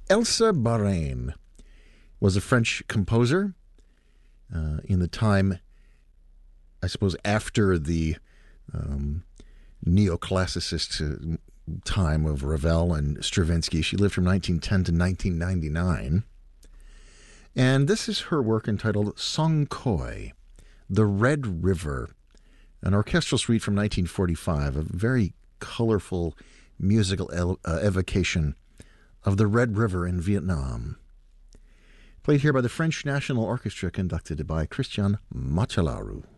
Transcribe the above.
Elsa Barain was a French composer in the time, I suppose, after the neoclassicist time of Ravel and Stravinsky. She lived from 1910 to 1999. And this is her work entitled Song Khoi, The Red River, an orchestral suite from 1945, a very colorful musical evocation of the Red River in Vietnam. Played here by the French National Orchestra, conducted by Christian Machelaru.